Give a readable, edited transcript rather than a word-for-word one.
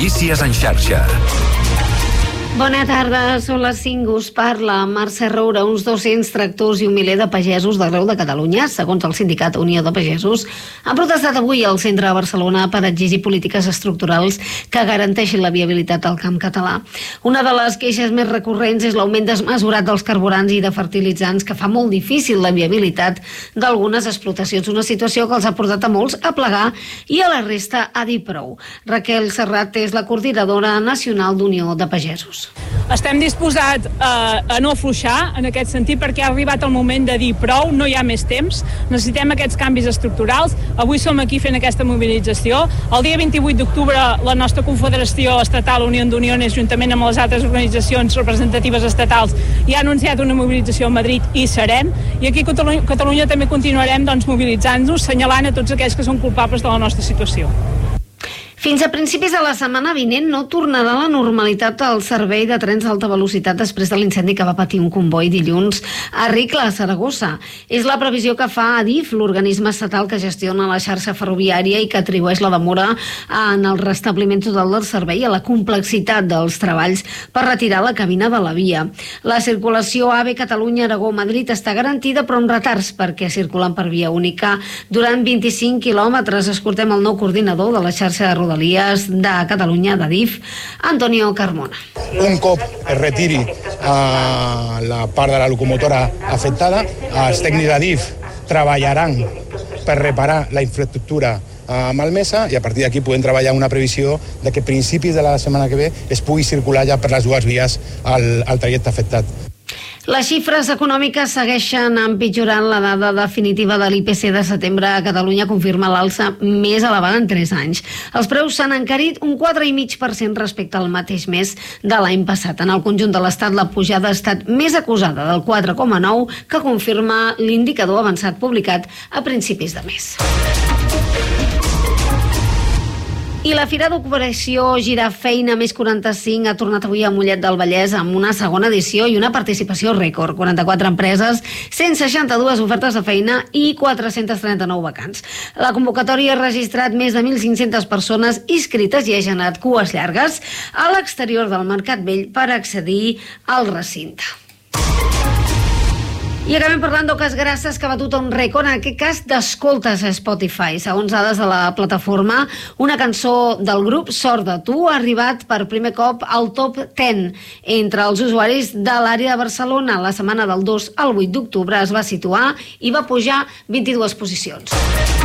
Notícies en xarxa. Bona tarda, són les 5, us parla Mercè Roura. Uns 200 tractors i un miler de pagesos d'arreu de Catalunya, segons el sindicat Unió de Pagesos, han protestat avui al centre de Barcelona per exigir polítiques estructurals que garanteixin la viabilitat del camp català. Una de les queixes més recurrents és l'augment desmesurat dels carburants i de fertilitzants, que fa molt difícil la viabilitat d'algunes explotacions, una situació que els ha portat a molts a plegar i a la resta a dir prou. Raquel Serrat és la coordinadora nacional d'Unió de Pagesos. Estem disposats a no afluixar en aquest sentit, perquè ha arribat el moment de dir prou, no hi ha més temps, necessitem aquests canvis estructurals. Avui som aquí fent aquesta mobilització. El dia 28 d'octubre la nostra Confederació Estatal Unió d'Uniones, juntament amb les altres organitzacions representatives estatals, ja ha anunciat una mobilització a Madrid i serem, i aquí a Catalunya també continuarem mobilitzant-nos, senyalant a tots aquells que són culpables de la nostra situació. Fins a principis de la setmana vinent no tornarà a la normalitat el servei de trens d'alta velocitat després de l'incendi que va patir un comboi dilluns a Ricla, a Saragossa. És la previsió que fa Adif, l'organisme estatal que gestiona la xarxa ferroviària i que atribueix la demora en el restabliment total del servei a la complexitat dels treballs per retirar la cabina de la via. La circulació AVE Catalunya-Aragó-Madrid està garantida, però amb retards perquè circulen per via única durant 25 quilòmetres. Escoltem el nou coordinador de la xarxa de Rodalies de Catalunya, d'Adif, Antonio Carmona. Un cop es retiri la part de la locomotora afectada, els tècnics d'Adif treballaran per reparar la infraestructura malmesa i a partir d'aquí podem treballar una previsió de que a principis de la setmana que ve es pugui circular ja per les dues vies al trajecte afectat. Les xifres econòmiques segueixen empitjorant. La dada definitiva de l'IPC de setembre a Catalunya confirma l'alça més elevada en 3 anys. Els preus s'han encarit un 4,5% respecte al mateix mes de l'any passat. En el conjunt de l'Estat, la pujada ha estat més acusada, del 4,9%, que confirma l'indicador avançat publicat a principis de mes. I la Fira d'Ocupació Girar Feina més 45 ha tornat avui a Mollet del Vallès amb una segona edició i una participació rècord. 44 empreses, 162 ofertes de feina i 439 vacants. La convocatòria ha registrat més de 1.500 persones inscrites i ha generat cues llargues a l'exterior del Mercat Vell per accedir al recinte. I acabem parlant d'Oques Grasses, que ha batut un rècord, en aquest cas d'escoltes a Spotify. Segons dades de la plataforma, una cançó del grup, Sort de tu, ha arribat per primer cop al top 10 entre els usuaris de l'àrea de Barcelona. La setmana del 2 al 8 d'octubre es va situar i va pujar 22 posicions.